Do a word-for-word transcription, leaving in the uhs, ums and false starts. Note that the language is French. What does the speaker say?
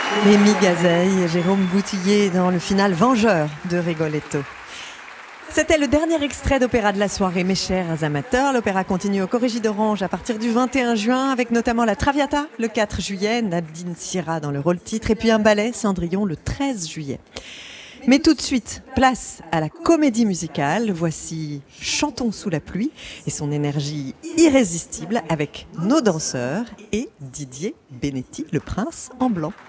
Rémi Gazeille et Jérôme Boutillier dans le final Vengeur de Rigoletto. C'était le dernier extrait d'opéra de la soirée, mes chers amateurs. L'opéra continue au Corrigi d'Orange à partir du vingt et un juin, avec notamment la Traviata le quatre juillet, Nadine Syrah dans le rôle titre, et puis un ballet, Cendrillon, le treize juillet. Mais tout de suite, place à la comédie musicale. Voici Chantons sous la pluie et son énergie irrésistible avec nos danseurs et Didier Benetti, le prince en blanc.